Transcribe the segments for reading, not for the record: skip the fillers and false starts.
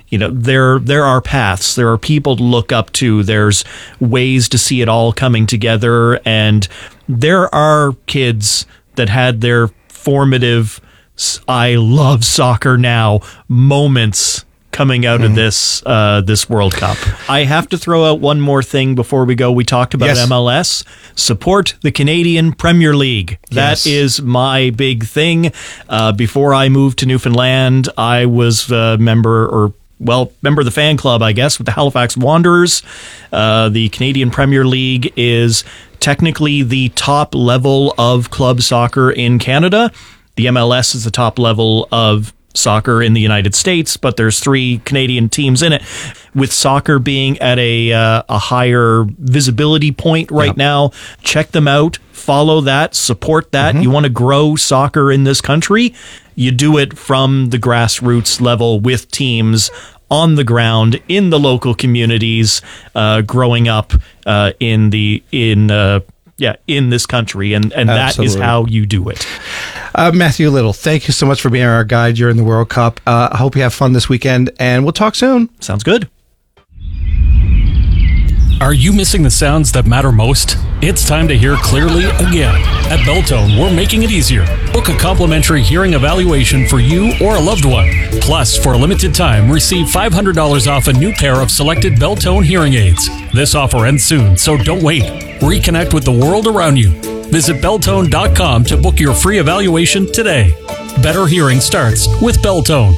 there are paths, there are people to look up to, there's ways to see it all coming together, and there are kids that had their formative I love soccer now moments coming out of this World Cup. I have to throw out one more thing before we go. We talked about MLS. Support the Canadian Premier League. That is my big thing. Before I moved to Newfoundland, I was a member of the fan club, I guess, with the Halifax Wanderers. The Canadian Premier League is technically the top level of club soccer in Canada. The MLS is the top level of soccer in the United States, but there's 3 Canadian teams in it. With soccer being at a higher visibility point right now, check them out, follow that, support that. You want to grow soccer in this country, you do it from the grassroots level with teams on the ground in the local communities, growing up in this country, and that is how you do it. Matthew Little, thank you so much for being our guide during the World Cup. I hope you have fun this weekend, and we'll talk soon. Sounds good. Are you missing the sounds that matter most? It's time to hear clearly again. At Belltone, we're making it easier. Book a complimentary hearing evaluation for you or a loved one. Plus, for a limited time, receive $500 off a new pair of selected Belltone hearing aids. This offer ends soon, so don't wait. Reconnect with the world around you. Visit Belltone.com to book your free evaluation today. Better hearing starts with Belltone.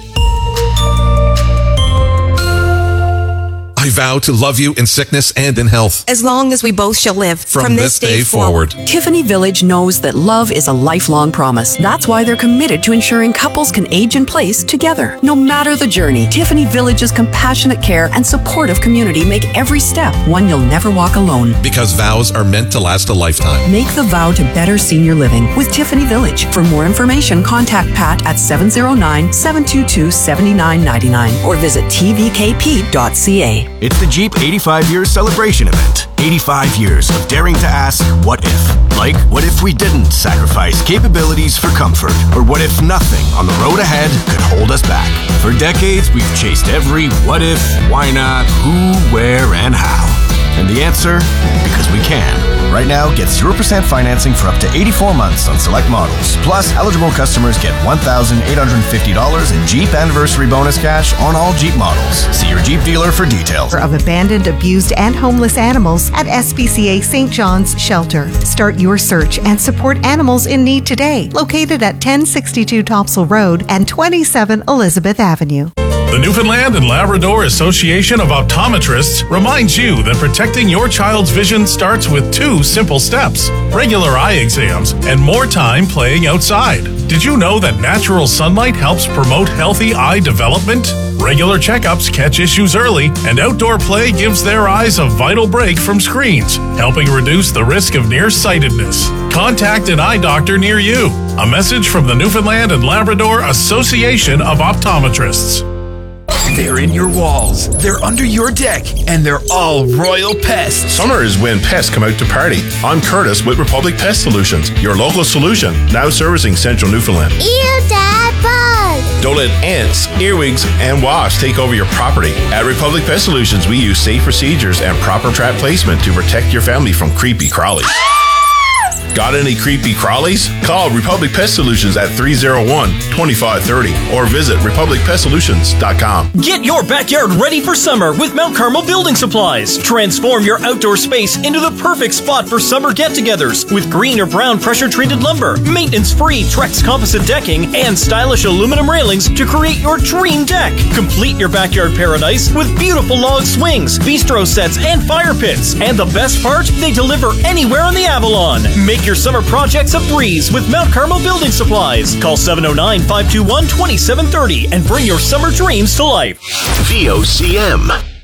I vow to love you in sickness and in health. As long as we both shall live. From this day forward. Tiffany Village knows that love is a lifelong promise. That's why they're committed to ensuring couples can age in place together. No matter the journey, Tiffany Village's compassionate care and supportive community make every step one you'll never walk alone. Because vows are meant to last a lifetime. Make the vow to better senior living with Tiffany Village. For more information, contact Pat at 709-722-7999 or visit tvkp.ca. It's the Jeep 85 Years Celebration Event. 85 years of daring to ask, what if? Like, what if we didn't sacrifice capabilities for comfort? Or what if nothing on the road ahead could hold us back? For decades, we've chased every what if, why not, who, where, and how. And the answer? Because we can. Right now, get 0% financing for up to 84 months on select models. Plus, eligible customers get $1,850 in Jeep Anniversary Bonus cash on all Jeep models. See your Jeep dealer for details. Of abandoned, abused, and homeless animals at SPCA St. John's Shelter. Start your search and support animals in need today. Located at 1062 Topsail Road and 27 Elizabeth Avenue. The Newfoundland and Labrador Association of Optometrists reminds you that protecting your child's vision starts with 2 simple steps: regular eye exams and more time playing outside. Did you know that natural sunlight helps promote healthy eye development? Regular checkups catch issues early, and outdoor play gives their eyes a vital break from screens, helping reduce the risk of nearsightedness. Contact an eye doctor near you. A message from the Newfoundland and Labrador Association of Optometrists. They're in your walls, they're under your deck, and they're all royal pests. Summer is when pests come out to party. I'm Curtis with Republic Pest Solutions, your local solution, now servicing Central Newfoundland. Ew, Dad, bug! Don't let ants, earwigs, and wasps take over your property. At Republic Pest Solutions, we use safe procedures and proper trap placement to protect your family from creepy crawlies. Got any creepy crawlies? Call Republic Pest Solutions at 301-2530 or visit republicpestsolutions.com. Get your backyard ready for summer with Mount Carmel Building Supplies. Transform your outdoor space into the perfect spot for summer get-togethers with green or brown pressure-treated lumber, maintenance-free Trex composite decking, and stylish aluminum railings to create your dream deck. Complete your backyard paradise with beautiful log swings, bistro sets, and fire pits. And the best part, they deliver anywhere on the Avalon. Make your summer projects a breeze with Mount Carmel Building Supplies. Call 709-521-2730 and bring your summer dreams to life. VOCM.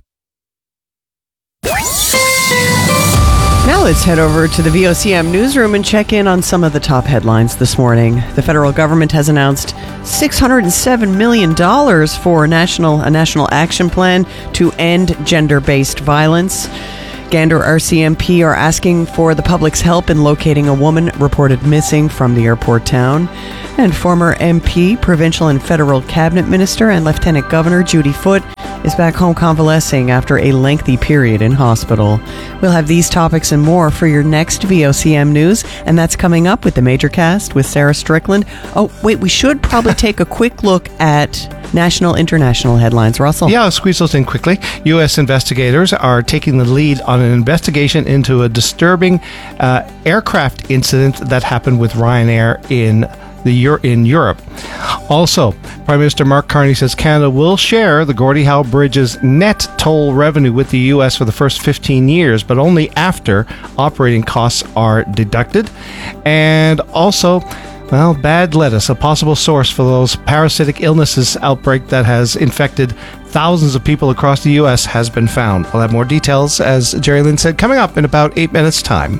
Now let's head over to the VOCM newsroom and check in on some of the top headlines this morning. The federal government has announced $607 million for a national action plan to end gender-based violence. Gander RCMP are asking for the public's help in locating a woman reported missing from the airport town. And former MP, provincial and federal cabinet minister, and Lieutenant Governor Judy Foote is back home convalescing after a lengthy period in hospital. We'll have these topics and more for your next VOCM news, and that's coming up with the Major Cast with Sarah Strickland. Oh, wait, we should probably take a quick look at national, international headlines. Russell? Yeah, I'll squeeze those in quickly. U.S. investigators are taking the lead on an investigation into a disturbing aircraft incident that happened with Ryanair in Europe. Also, Prime Minister Mark Carney says Canada will share the Gordie Howe Bridge's net toll revenue with the U.S. for the first 15 years, but only after operating costs are deducted. And also, well, bad lettuce, a possible source for those parasitic illnesses outbreak that has infected thousands of people across the U.S. has been found. We'll have more details, as Jerry Lynn said, coming up in about 8 minutes' time.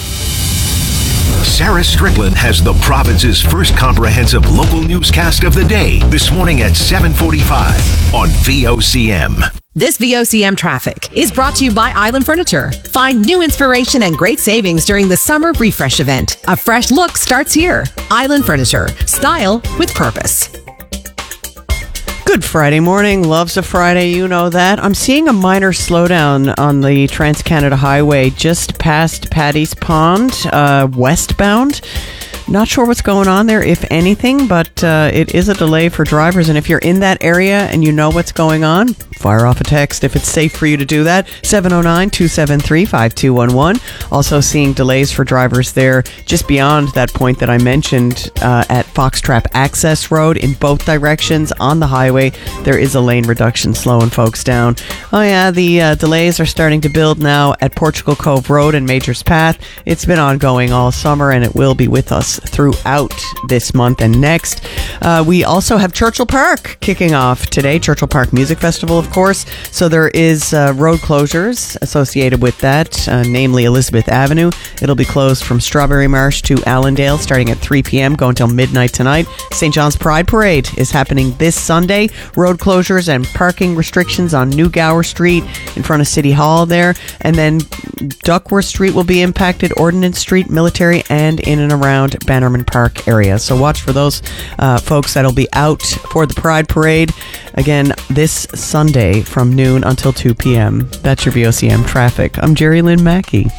Sarah Strickland has the province's first comprehensive local newscast of the day this morning at 7:45 on VOCM. This VOCM traffic is brought to you by Island Furniture. Find new inspiration and great savings during the Summer Refresh event. A fresh look starts here. Island Furniture. Style with purpose. Good Friday morning. Loves a Friday, you know that. I'm seeing a minor slowdown on the Trans-Canada Highway just past Paddy's Pond, westbound. Not sure what's going on there, if anything, but it is a delay for drivers. And if you're in that area and you know what's going on, fire off a text if it's safe for you to do that. 709-273-5211. Also seeing delays for drivers there just beyond that point that I mentioned at Foxtrap Access Road in both directions on the highway. There is a lane reduction slowing folks down. Oh yeah, the delays are starting to build now at Portugal Cove Road and Major's Path. It's been ongoing all summer and it will be with us throughout this month and next. We also have Churchill Park kicking off today. Churchill Park Music Festival, of course. So there is road closures associated with that, namely Elizabeth Avenue. It'll be closed from Strawberry Marsh to Allendale starting at 3 p.m. going until midnight tonight. St. John's Pride Parade is happening this Sunday. Road closures and parking restrictions on New Gower Street in front of City Hall there. And then Duckworth Street will be impacted, Ordnance Street, Military, and in and around Bannerman Park area. So watch for those folks that'll be out for the Pride Parade again this Sunday from noon until 2 p.m. That's your VOCM traffic. I'm Jerry Lynn Mackey.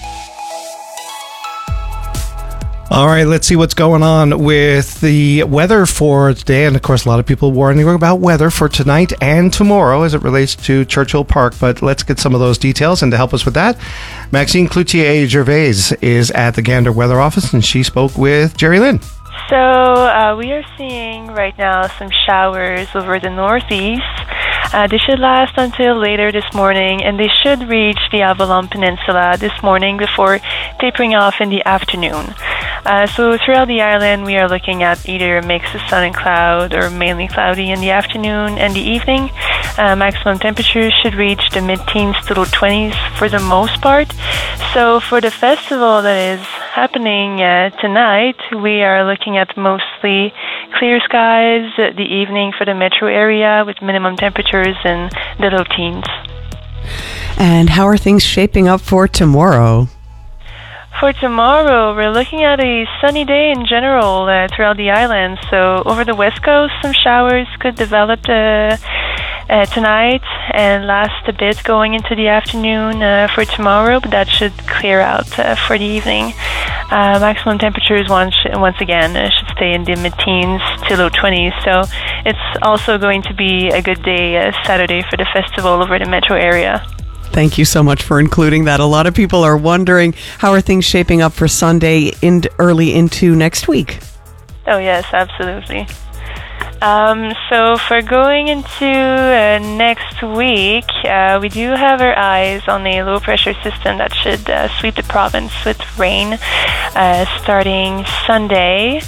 All right, let's see what's going on with the weather for today. And of course, a lot of people warning about weather for tonight and tomorrow as it relates to Churchill Park. But let's get some of those details. And to help us with that, Maxine Cloutier-Gervais is at the Gander Weather Office, and she spoke with Jerry Lynn. So we are seeing right now some showers over the northeast. They should last until later this morning, and they should reach the Avalon Peninsula this morning before tapering off in the afternoon. So throughout the island, we are looking at either a mix of sun and cloud or mainly cloudy in the afternoon and the evening. Maximum temperatures should reach the mid-teens to low 20s for the most part. So for the festival that is happening tonight, we are looking at mostly clear skies the evening for the metro area with minimum temperatures in the low teens. And how are things shaping up for tomorrow? For tomorrow, we're looking at a sunny day in general throughout the island. So over the west coast, some showers could develop tonight and last a bit going into the afternoon for tomorrow, but that should clear out for the evening. Maximum temperatures once again should stay in the mid-teens to low 20s. So it's also going to be a good day Saturday for the festival over the metro area. Thank you so much for including that. A lot of people are wondering, how are things shaping up for Sunday early into next week? Oh, yes, absolutely. So for going into next week, we do have our eyes on a low-pressure system that should sweep the province with rain starting Sunday.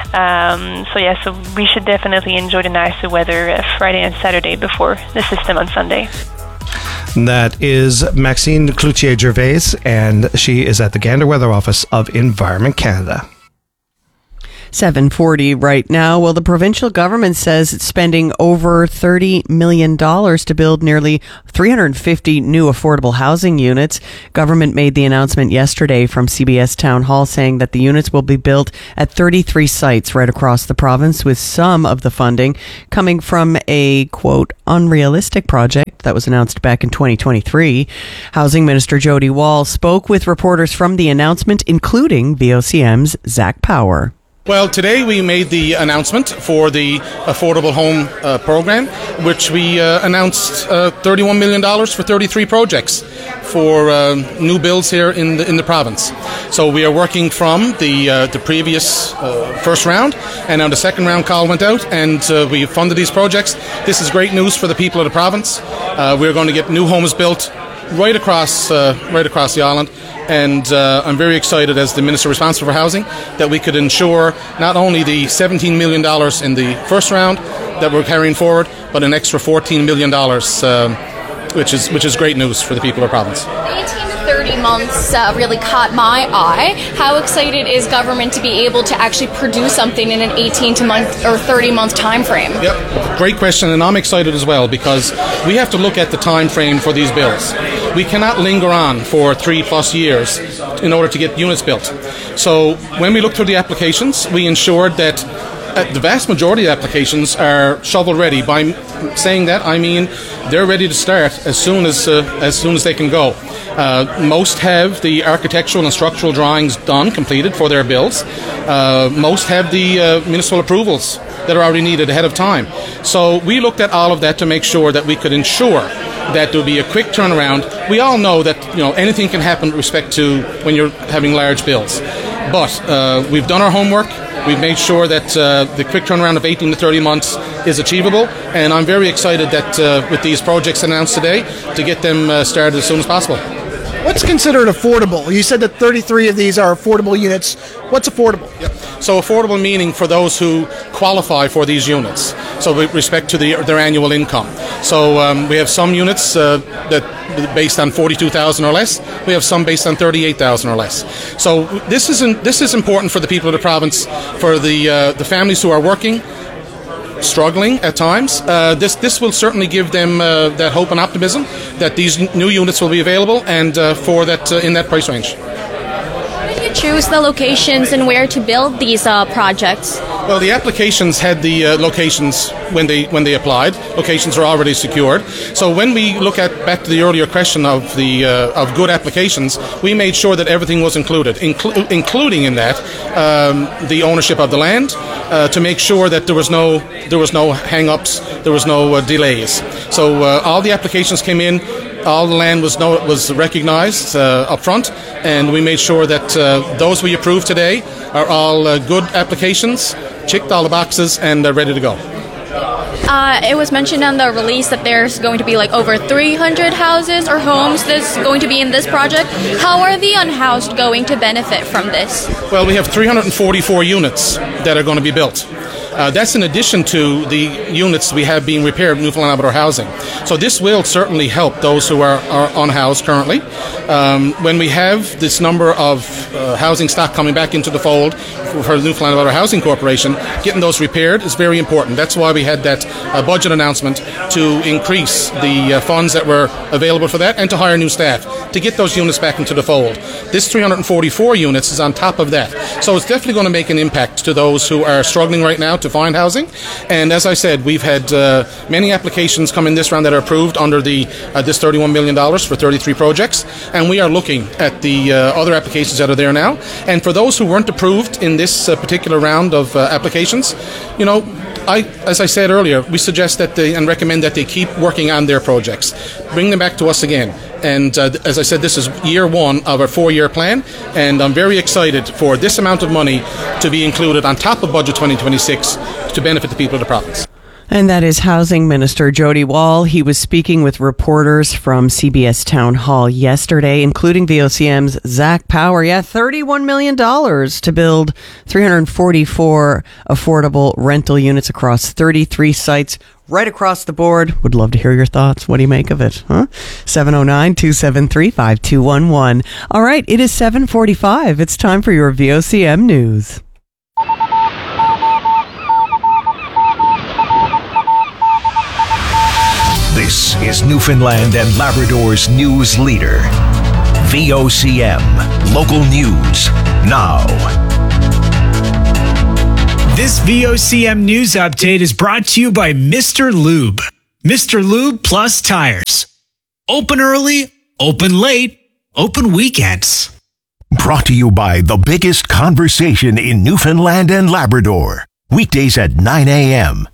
So we should definitely enjoy the nicer weather Friday and Saturday before the system on Sunday. That is Maxine Cloutier-Gervais, and she is at the Gander Weather Office of Environment Canada. 7:40 right now. Well, the provincial government says it's spending over $30 million to build nearly 350 new affordable housing units. Government made the announcement yesterday from CBS Town Hall saying that the units will be built at 33 sites right across the province, with some of the funding coming from a, quote, unrealistic project that was announced back in 2023. Housing Minister Jody Wall spoke with reporters from the announcement, including VOCM's Zach Power. Well, today we made the announcement for the Affordable Home Program, which we announced $31 million for 33 projects for new builds here in the province. So we are working from the previous first round, and now the second round call went out, and we funded these projects. This is great news for the people of the province. We're going to get new homes built right across the island. And I'm very excited, as the Minister responsible for housing, that we could ensure not only the $17 million in the first round that we're carrying forward, but an extra $14 million, which is great news for the people of the province. 18 to 30 months really caught my eye. How excited is government to be able to actually produce something in an 18 to month or 30 month time frame? Yep, great question, and I'm excited as well, because we have to look at the time frame for these bills. We cannot linger on for 3+ years in order to get units built. So when we look through the applications, we ensured that the vast majority of applications are shovel ready. By saying that, I mean they're ready to start as soon as they can go. Most have the architectural and structural drawings completed for their builds. Most have the municipal approvals that are already needed ahead of time. So we looked at all of that to make sure that we could ensure that there would be a quick turnaround. We all know that anything can happen with respect to when you're having large bills. But we've done our homework. We've made sure that the quick turnaround of 18 to 30 months is achievable, and I'm very excited that with these projects announced today, to get them started as soon as possible. What's considered affordable? You said that 33 of these are affordable units. What's affordable? Yep. So affordable meaning for those who qualify for these units, so with respect to their annual income. So we have some units that based on $42,000 or less. We have some based on $38,000 or less. So this is important for the people of the province, for the families who are working, struggling at times. This will certainly give them that hope and optimism that these new units will be available, and for that in that price range. How did you choose the locations and where to build these projects? Well, the applications had the locations when they applied. Locations are already secured. So when we look back to the earlier question of good applications, we made sure that everything was included, including in that the ownership of the land, to make sure that there was no hang-ups, there was no delays. So all the applications came in. All the land was recognized up front, and we made sure that those we approved today are all good applications, checked all the boxes, and ready to go. It was mentioned on the release that there's going to be over 300 houses or homes that's going to be in this project. How are the unhoused going to benefit from this? Well, we have 344 units that are going to be built. That's in addition to the units we have being repaired in Newfoundland Labrador Housing. So this will certainly help those who are unhoused currently. When we have this number of housing stock coming back into the fold for the Newfoundland Labrador Housing Corporation, getting those repaired is very important. That's why we had that budget announcement to increase the funds that were available for that, and to hire new staff to get those units back into the fold. This 344 units is on top of that. So it's definitely going to make an impact to those who are struggling right now to find housing. And as I said, we've had many applications come in this round that are approved under this $31 million for 33 projects, and we are looking at the other applications that are there now. And for those who weren't approved in this particular round of applications, as I said earlier, we suggest that and recommend that they keep working on their projects. Bring them back to us again. And as I said, this is year one of our 4-year plan, and I'm very excited for this amount of money to be included on top of Budget 2026 to benefit the people of the province. And that is Housing Minister Jody Wall. He was speaking with reporters from CBS Town Hall yesterday, including VOCM's Zach Power. Yeah, $31 million to build 344 affordable rental units across 33 sites right across the board. Would love to hear your thoughts. What do you make of it? 709-273-5211. All right, it is 7:45. It's time for your VOCM news. This is Newfoundland and Labrador's news leader. VOCM. Local news now. This VOCM news update is brought to you by Mr. Lube. Mr. Lube Plus Tires. Open early, open late, open weekends. Brought to you by the biggest conversation in Newfoundland and Labrador. Weekdays at 9 a.m.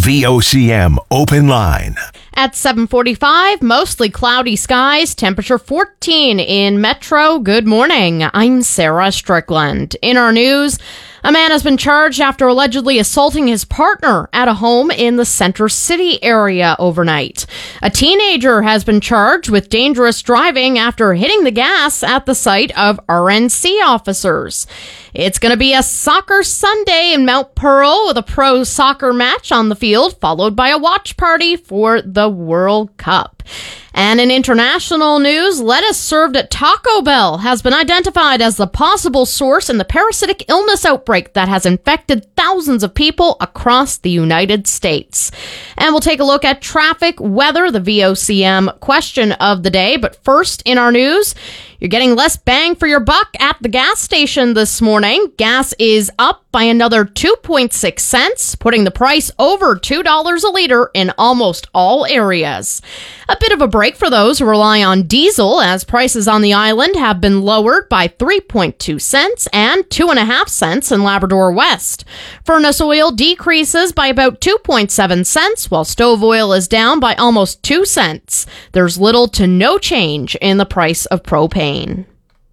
VOCM Open Line. At 7:45, mostly cloudy skies, temperature 14 in Metro. Good morning. I'm Sarah Strickland. In our news, a man has been charged after allegedly assaulting his partner at a home in the Center City area overnight. A teenager has been charged with dangerous driving after hitting the gas at the site of RNC officers. It's going to be a soccer Sunday in Mount Pearl with a pro soccer match on the field, followed by a watch party for the World Cup. And in international news, lettuce served at Taco Bell has been identified as the possible source in the parasitic illness outbreak that has infected thousands of people across the United States. And we'll take a look at traffic, weather, the VOCM question of the day. But first, in our news, you're getting less bang for your buck at the gas station this morning. Gas is up by another 2.6 cents, putting the price over $2 a liter in almost all areas. A bit of a break for those who rely on diesel, as prices on the island have been lowered by 3.2 cents and 2.5 cents in Labrador West. Furnace oil decreases by about 2.7 cents, while stove oil is down by almost 2 cents. There's little to no change in the price of propane.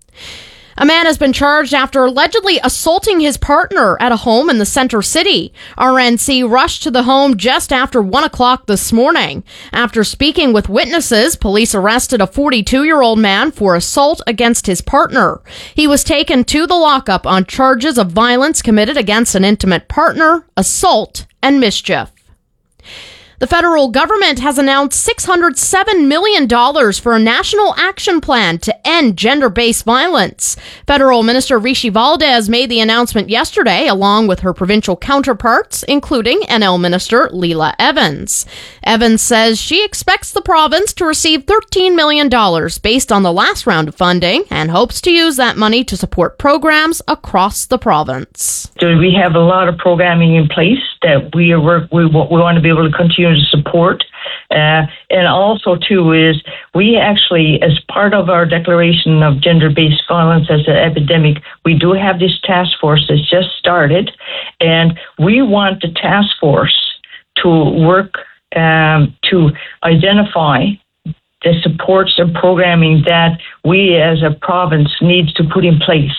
A man has been charged after allegedly assaulting his partner at a home in the Center City. RNC rushed to the home just after 1 o'clock this morning. After speaking with witnesses, police arrested a 42-year-old man for assault against his partner. He was taken to the lockup on charges of violence committed against an intimate partner, assault, and mischief. The federal government has announced $607 million for a national action plan to end gender-based violence. Federal Minister Rishi Valdez made the announcement yesterday, along with her provincial counterparts, including NL Minister Leela Evans. Evans says she expects the province to receive $13 million based on the last round of funding and hopes to use that money to support programs across the province. So we have a lot of programming in place that we want to be able to continue to support. And also, too, is we actually, as part of our declaration of gender-based violence as an epidemic, we do have this task force that's just started, and we want the task force to work to identify the supports and programming that we as a province needs to put in place.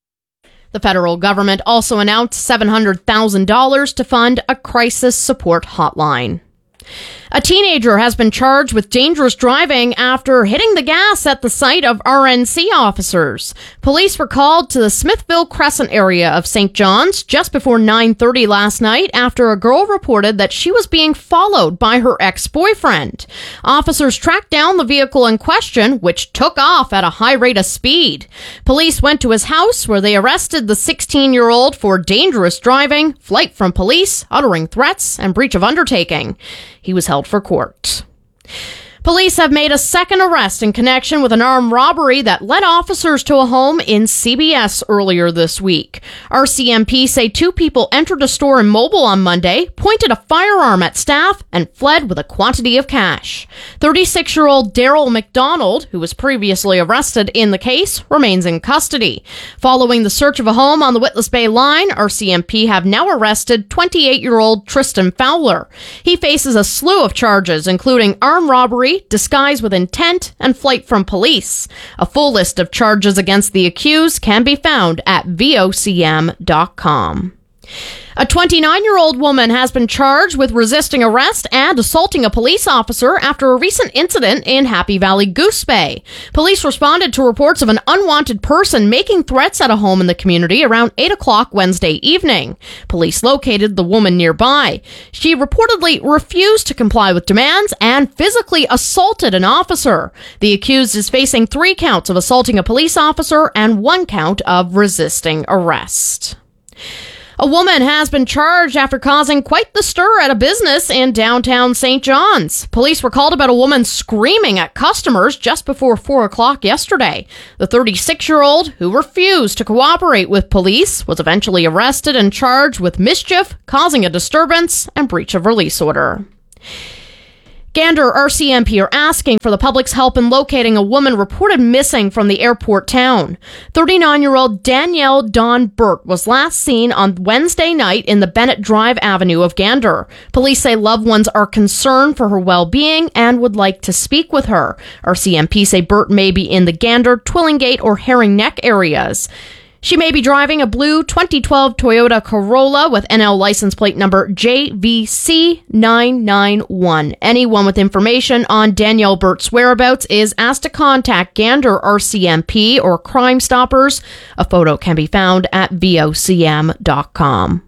The federal government also announced $700,000 to fund a crisis support hotline. A teenager has been charged with dangerous driving after hitting the gas at the site of RNC officers. Police were called to the Smithville Crescent area of St. John's just before 9:30 last night after a girl reported that she was being followed by her ex-boyfriend. Officers tracked down the vehicle in question, which took off at a high rate of speed. Police went to his house where they arrested the 16-year-old for dangerous driving, flight from police, uttering threats, and breach of undertaking. He was held for court. Police have made a second arrest in connection with an armed robbery that led officers to a home in CBS earlier this week. RCMP say two people entered a store in Mobile on Monday, pointed a firearm at staff, and fled with a quantity of cash. 36-year-old Daryl McDonald, who was previously arrested in the case, remains in custody. Following the search of a home on the Witless Bay line, RCMP have now arrested 28-year-old Tristan Fowler. He faces a slew of charges, including armed robbery, disguise with intent, and flight from police. A full list of charges against the accused can be found at vocm.com. A 29-year-old woman has been charged with resisting arrest and assaulting a police officer after a recent incident in Happy Valley Goose Bay. Police responded to reports of an unwanted person making threats at a home in the community around 8 o'clock Wednesday evening. Police located the woman nearby. She reportedly refused to comply with demands and physically assaulted an officer. The accused is facing 3 counts of assaulting a police officer and 1 count of resisting arrest. A woman has been charged after causing quite the stir at a business in downtown St. John's. Police were called about a woman screaming at customers just before 4 o'clock yesterday. The 36-year-old, who refused to cooperate with police, was eventually arrested and charged with mischief, causing a disturbance, and breach of release order. Gander RCMP are asking for the public's help in locating a woman reported missing from the airport town. 39-year-old Danielle Dawn Burt was last seen on Wednesday night in the Bennett Drive Avenue of Gander. Police say loved ones are concerned for her well-being and would like to speak with her. RCMP say Burt may be in the Gander, Twillingate, or Herring Neck areas. She may be driving a blue 2012 Toyota Corolla with NL license plate number JVC991. Anyone with information on Danielle Burt's whereabouts is asked to contact Gander RCMP or Crime Stoppers. A photo can be found at VOCM.com.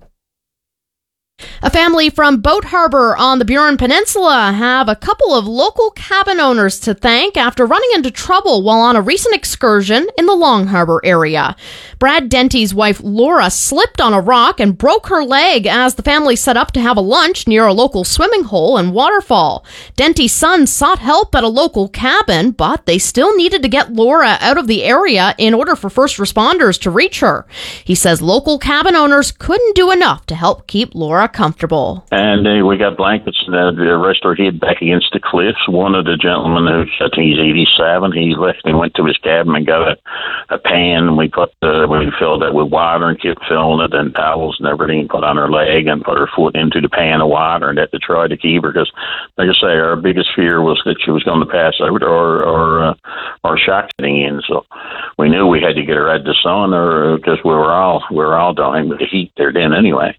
A family from Boat Harbor on the Burin Peninsula have a couple of local cabin owners to thank after running into trouble while on a recent excursion in the Long Harbor area. Brad Denty's wife Laura slipped on a rock and broke her leg as the family set up to have a lunch near a local swimming hole and waterfall. Denty's son sought help at a local cabin, but they still needed to get Laura out of the area in order for first responders to reach her. He says local cabin owners couldn't do enough to help keep Laura comfortable. And we got blankets that rest our head back against the cliffs. One of the gentlemen, who I think he's 87, he left and went to his cabin and got a pan, and we filled it with water and kept filling it, and towels and everything, put on her leg and put her foot into the pan of water, and had to try to keep her, because, like I say, our biggest fear was that she was going to pass out or shock setting in. So we knew we had to get her out of the sun, or because we were all dying with the heat there then anyway.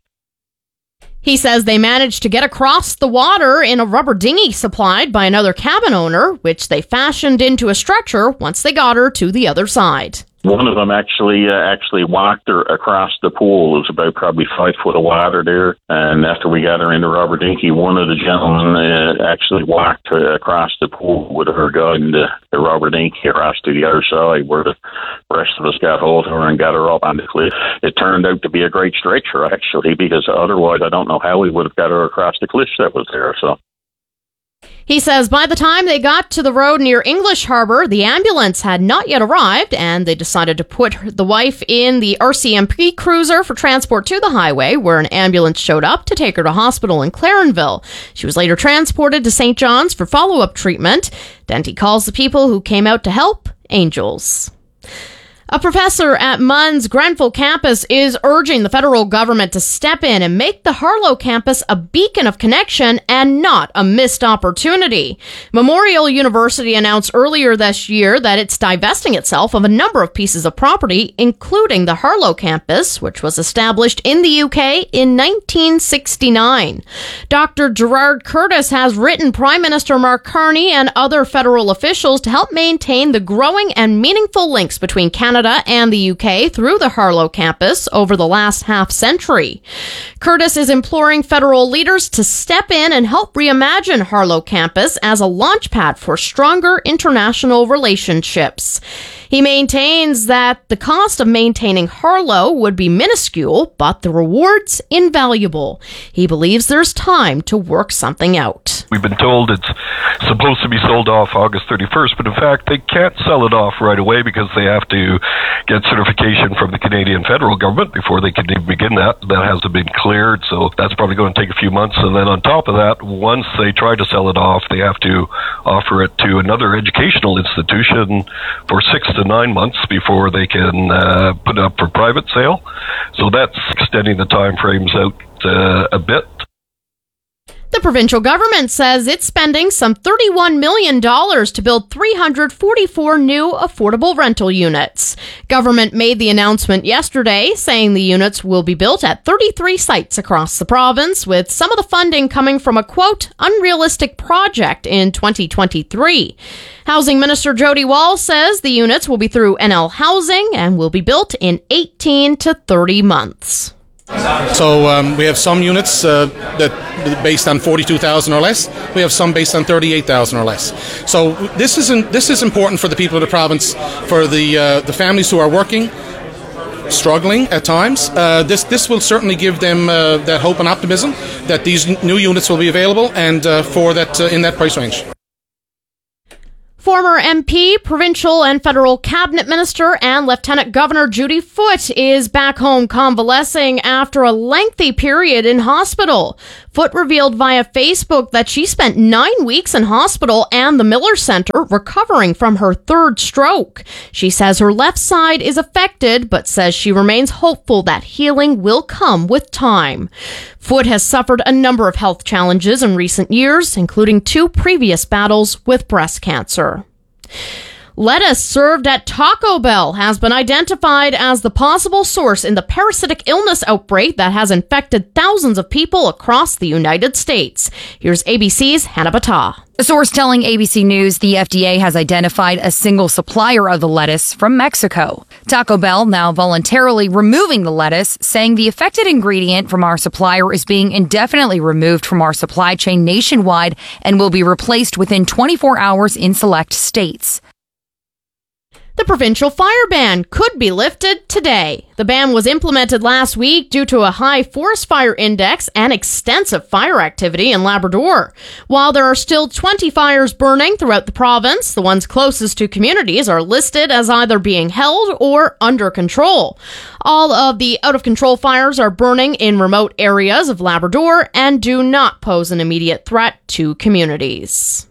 He says they managed to get across the water in a rubber dinghy supplied by another cabin owner, which they fashioned into a stretcher once they got her to the other side. One of them actually walked her across the pool. It was about probably 5 foot of water there. And after we got her in the rubber dinghy, one of the gentlemen actually walked her across the pool with her guiding the rubber dinghy across to the other side, where the rest of us got hold of her and got her up on the cliff. It turned out to be a great stretcher, actually, because otherwise I don't know how we would have got her across the cliff that was there. So. He says by the time they got to the road near English Harbor, the ambulance had not yet arrived, and they decided to put the wife in the RCMP cruiser for transport to the highway, where an ambulance showed up to take her to hospital in Clarenville. She was later transported to St. John's for follow-up treatment. Denty calls the people who came out to help angels. A professor at MUN's Grenfell campus is urging the federal government to step in and make the Harlow campus a beacon of connection and not a missed opportunity. Memorial University announced earlier this year that it's divesting itself of a number of pieces of property, including the Harlow campus, which was established in the UK in 1969. Dr. Gerard Curtis has written Prime Minister Mark Carney and other federal officials to help maintain the growing and meaningful links between Canada and the UK through the Harlow campus over the last half-century. Curtis is imploring federal leaders to step in and help reimagine Harlow campus as a launchpad for stronger international relationships. He maintains that the cost of maintaining Harlow would be minuscule, but the rewards invaluable. He believes there's time to work something out. We've been told it's supposed to be sold off August 31st, but in fact they can't sell it off right away because they have to get certification from the Canadian federal government before they can even begin that. That hasn't been cleared, so that's probably going to take a few months. And then on top of that, once they try to sell it off, they have to offer it to another educational institution for 6 to 9 months before they can put it up for private sale. So that's extending the time frames out a bit. The provincial government says it's spending some $31 million to build 344 new affordable rental units. Government made the announcement yesterday, saying the units will be built at 33 sites across the province, with some of the funding coming from a, quote, unrealistic project in 2023. Housing Minister Jody Wall says the units will be through NL Housing and will be built in 18 to 30 months. So we have some units that based on 42,000 or less. We have some based on 38,000 or less. So this is important for the people of the province, for the families who are working. struggling at times. This will certainly give them that hope and optimism that these new units will be available and for that in that price range. Former MP, provincial and federal cabinet minister, and Lieutenant Governor Judy Foote is back home convalescing after a lengthy period in hospital. Foote revealed via Facebook that she spent 9 weeks in hospital and the Miller Center recovering from her third stroke. She says her left side is affected, but says she remains hopeful that healing will come with time. Foote has suffered a number of health challenges in recent years, including 2 previous battles with breast cancer. Lettuce served at Taco Bell has been identified as the possible source in the parasitic illness outbreak that has infected thousands of people across the United States. Here's ABC's Hannah Battah. A source telling ABC News the FDA has identified a single supplier of the lettuce from Mexico. Taco Bell now voluntarily removing the lettuce, saying the affected ingredient from our supplier is being indefinitely removed from our supply chain nationwide and will be replaced within 24 hours in select states. The provincial fire ban could be lifted today. The ban was implemented last week due to a high forest fire index and extensive fire activity in Labrador. While there are still 20 fires burning throughout the province, the ones closest to communities are listed as either being held or under control. All of the out-of-control fires are burning in remote areas of Labrador and do not pose an immediate threat to communities.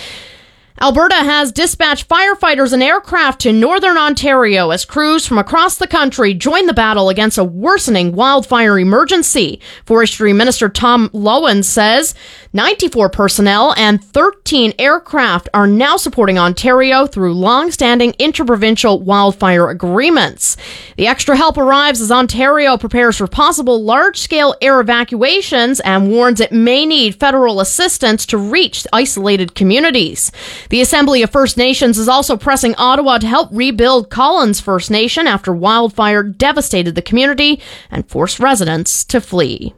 Alberta has dispatched firefighters and aircraft to northern Ontario as crews from across the country join the battle against a worsening wildfire emergency. Forestry Minister Tom Lowen says 94 personnel and 13 aircraft are now supporting Ontario through long-standing interprovincial wildfire agreements. The extra help arrives as Ontario prepares for possible large-scale air evacuations and warns it may need federal assistance to reach isolated communities. The Assembly of First Nations is also pressing Ottawa to help rebuild Collins First Nation after wildfire devastated the community and forced residents to flee.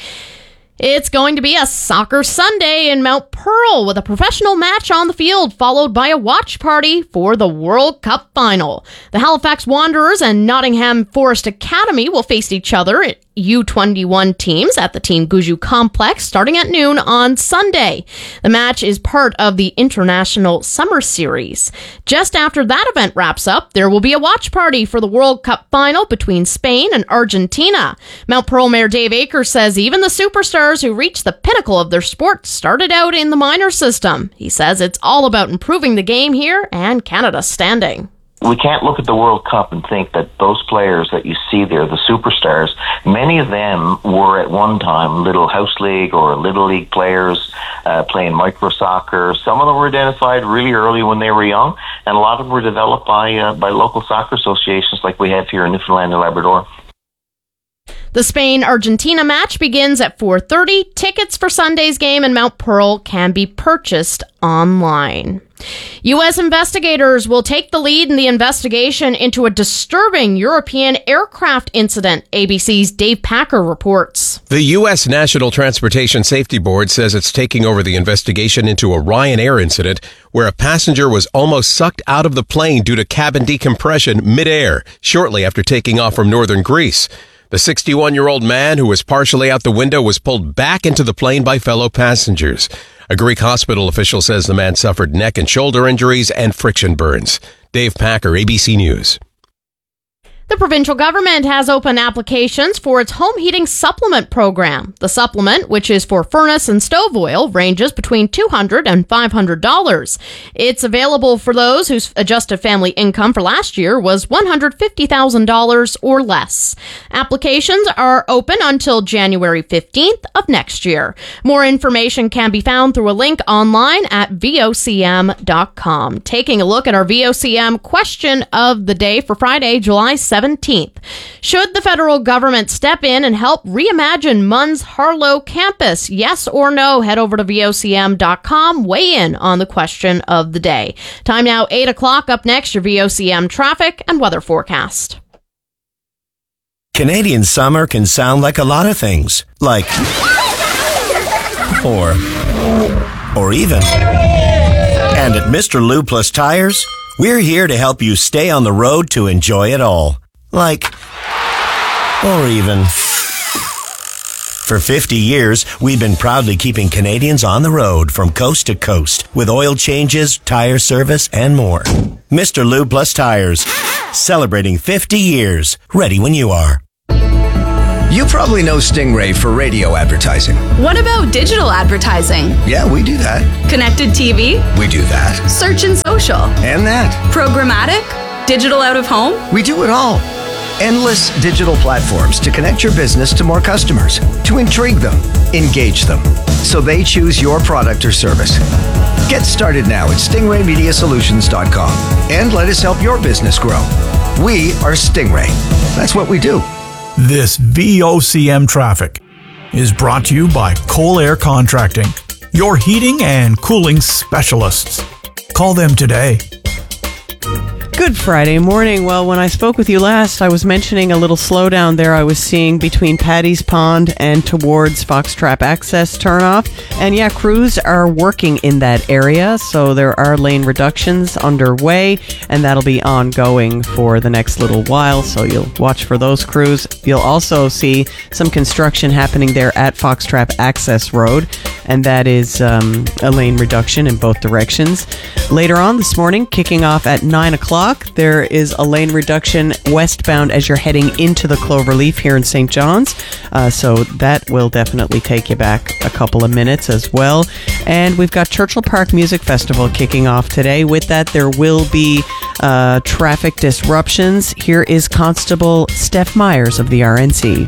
It's going to be a soccer Sunday in Mount Pearl with a professional match on the field followed by a watch party for the World Cup final. The Halifax Wanderers and Nottingham Forest Academy will face each other at U21 teams at the Team Guju Complex starting at noon on Sunday. The match is part of the International Summer Series. Just after that event wraps up, there will be a watch party for the World Cup final between Spain and Argentina. Mount Pearl Mayor Dave Akers says even the superstars who reached the pinnacle of their sport started out in the minor system. He says it's all about improving the game here and Canada's standing. We can't look at the World Cup and think that those players that you see there, the superstars, many of them were at one time little house league or little league players playing micro soccer. Some of them were identified really early when they were young, and a lot of them were developed by local soccer associations like we have here in Newfoundland and Labrador. The Spain-Argentina match begins at 4:30. Tickets for Sunday's game in Mount Pearl can be purchased online. U.S. investigators will take the lead in the investigation into a disturbing European aircraft incident, ABC's Dave Packer reports. The U.S. National Transportation Safety Board says it's taking over the investigation into a Ryanair incident where a passenger was almost sucked out of the plane due to cabin decompression midair shortly after taking off from northern Greece. The 61-year-old man who was partially out the window was pulled back into the plane by fellow passengers. A Greek hospital official says the man suffered neck and shoulder injuries and friction burns. Dave Packer, ABC News. The provincial government has opened applications for its home heating supplement program. The supplement, which is for furnace and stove oil, ranges between $200 and $500. It's available for those whose adjusted family income for last year was $150,000 or less. Applications are open until January 15th of next year. More information can be found through a link online at vocm.com. Taking a look at our VOCM question of the day for Friday, July 17th. Should the federal government step in and help reimagine MUN's Harlow campus? Yes or no? Head over to vocm.com. Weigh in on the question of the day. Time now 8 o'clock. Up next, your VOCM traffic and weather forecast. Canadian summer can sound like a lot of things. Like, or even. And at Mr. Lube Plus Tires, we're here to help you stay on the road to enjoy it all. or even. For 50 years, we've been proudly keeping Canadians on the road from coast to coast with oil changes, tire service, and more. Mr. Lube Plus Tires, celebrating 50 years. Ready when you are. You probably know Stingray for radio advertising. What about digital advertising? Yeah, we do that. Connected TV? We do that. Search and social? And that. Programmatic? Digital out of home? We do it all. Endless digital platforms to connect your business to more customers, to intrigue them, engage them, so they choose your product or service. Get started now at stingraymediasolutions.com and let us help your business grow. We are Stingray. That's what we do. This VOCM traffic is brought to you by Coal Air Contracting, your heating and cooling specialists. Call them today. Good Friday morning. Well, when I spoke with you last, I was mentioning a little slowdown there I was seeing between Paddy's Pond and towards Foxtrap Access turnoff. And yeah, crews are working in that area, so there are lane reductions underway, and that'll be ongoing for the next little while, so you'll watch for those crews. You'll also see some construction happening there at Foxtrap Access Road, and that is a lane reduction in both directions. Later on this morning, kicking off at 9 o'clock, there is a lane reduction westbound as you're heading into the Cloverleaf here in St. John's. So that will definitely take you back a couple of minutes as well. And we've got Churchill Park Music Festival kicking off today. With that, there will be traffic disruptions. Here is Constable Steph Myers of the RNC.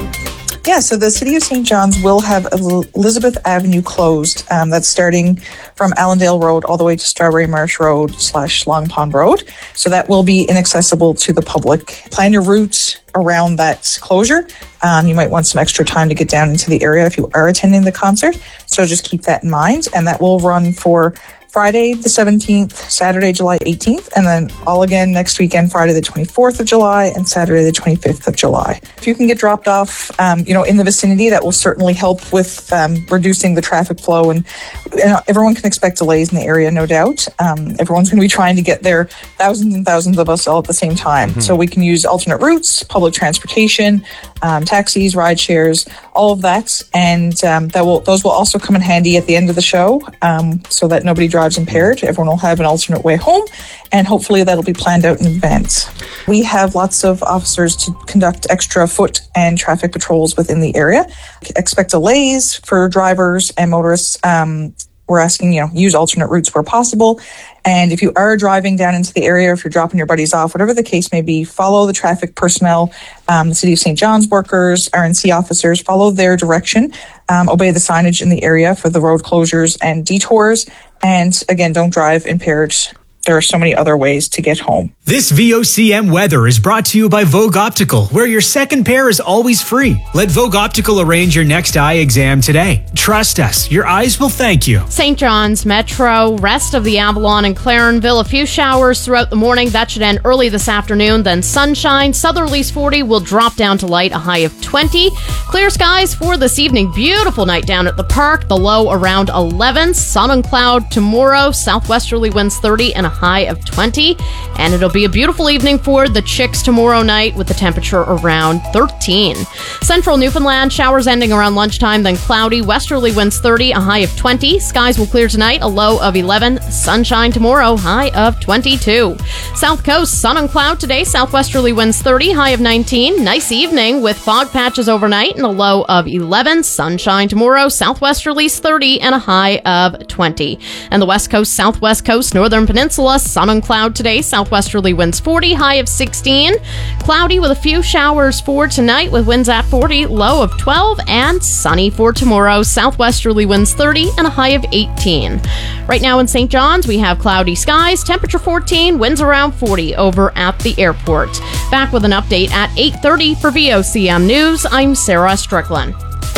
Yeah, so the City of St. John's will have Elizabeth Avenue closed. That's starting from Allendale Road all the way to Strawberry Marsh Road / Long Pond Road. So that will be inaccessible to the public. Plan your route around that closure. You might want some extra time to get down into the area if you are attending the concert. So just keep that in mind. And that will run for Friday the 17th, Saturday, July 18th, and then all again next weekend, Friday the 24th of July and Saturday the 25th of July. If you can get dropped off, in the vicinity, that will certainly help with reducing the traffic flow. And everyone can expect delays in the area, no doubt. Everyone's going to be trying to get there, thousands and thousands of us all at the same time. Mm-hmm. So we can use alternate routes, public transportation, taxis, ride shares, all of that. And those will also come in handy at the end of the show, so that nobody drives impaired. Everyone will have an alternate way home, and hopefully that'll be planned out in advance. We have lots of officers to conduct extra foot and traffic patrols within the area. Expect delays for drivers and motorists. We're asking, use alternate routes where possible. And if you are driving down into the area, if you're dropping your buddies off, whatever the case may be, follow the traffic personnel, the City of St. John's workers, RNC officers, follow their direction, obey the signage in the area for the road closures and detours. And again, don't drive impaired. There are so many other ways to get home. This VOCM weather is brought to you by Vogue Optical, where your second pair is always free. Let Vogue Optical arrange your next eye exam today. Trust us, your eyes will thank you. St. John's Metro, rest of the Avalon and Clarenville, a few showers throughout the morning. That should end early this afternoon. Then sunshine. Southerlies 40 will drop down to light, a high of 20. Clear skies for this evening. Beautiful night down at the park. The low around 11. Sun and cloud tomorrow. Southwesterly winds 30 and a high of 20. And it'll be a beautiful evening for the Chicks tomorrow night with the temperature around 13. Central Newfoundland, showers ending around lunchtime, then cloudy. Westerly winds 30, a high of 20. Skies will clear tonight, a low of 11. Sunshine tomorrow, high of 22. South Coast, sun and cloud today. Southwesterly winds 30, high of 19. Nice evening with fog patches overnight and a low of 11. Sunshine tomorrow. Southwesterlies 30 and a high of 20. And the West Coast, Southwest Coast, Northern Peninsula, sun and cloud today. Southwesterly winds 40, high of 16. Cloudy with a few showers for tonight with winds at 40, low of 12. And sunny for tomorrow. Southwesterly winds 30 and a high of 18. Right now in St. John's, we have cloudy skies, temperature 14, winds around 40 over at the airport. Back with an update at 8:30 for VOCM News. I'm Sarah Strickland.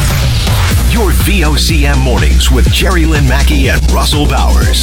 Your VOCM mornings with Jerry Lynn Mackey and Russell Bowers.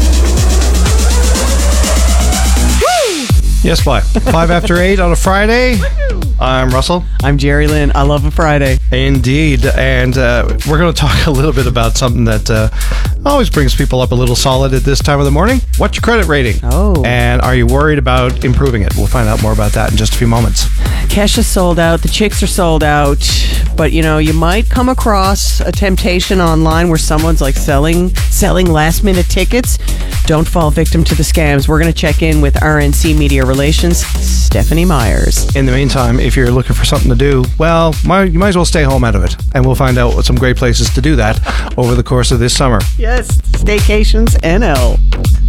Yes, what? 5 after 8 on a Friday. I'm Russell. I'm Jerry Lynn. I love a Friday. Indeed. And we're going to talk a little bit about something that Always brings people up a little solid at this time of the morning. What's your credit rating? Oh. And are you worried about improving it? We'll find out more about that in just a few moments. Cash is sold out. The chicks are sold out. But, you might come across a temptation online where someone's like selling last-minute tickets. Don't fall victim to the scams. We're going to check in with RNC Media Relations, Stephanie Myers. In the meantime, if you're looking for something to do, well, you might as well stay home out of it. And we'll find out some great places to do that over the course of this summer. Yes, Staycations NL.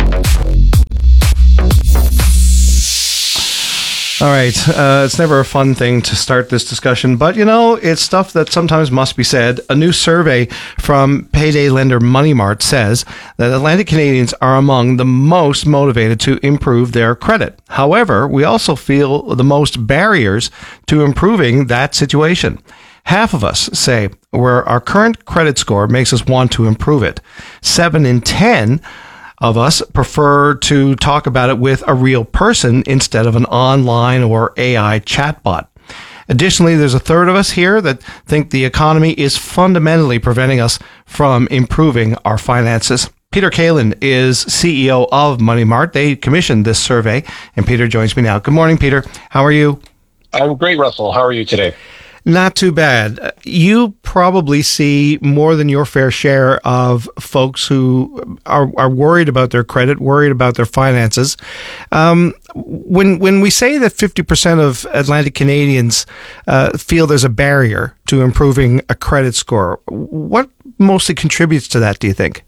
All right. It's never a fun thing to start this discussion, but it's stuff that sometimes must be said. A new survey from payday lender Money Mart says that Atlantic Canadians are among the most motivated to improve their credit. However, we also feel the most barriers to improving that situation. Half of us say where our current credit score makes us want to improve it. 7 in 10 of us prefer to talk about it with a real person instead of an online or AI chatbot. Additionally, there's a third of us here that think the economy is fundamentally preventing us from improving our finances. Peter Kalin is CEO of Money Mart. They commissioned this survey, and Peter joins me now. Good morning, Peter. How are you? I'm great, Russell. How are you today? Not too bad. You probably see more than your fair share of folks who are worried about their credit, worried about their finances. When we say that 50% of Atlantic Canadians feel there's a barrier to improving a credit score, what mostly contributes to that, do you think?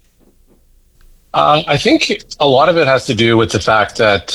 I think a lot of it has to do with the fact that